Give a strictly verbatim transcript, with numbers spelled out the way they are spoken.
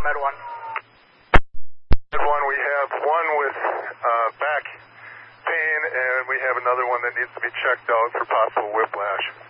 Med one. Med one, we have one with uh, back pain, and we have another one that needs to be checked out for possible whiplash.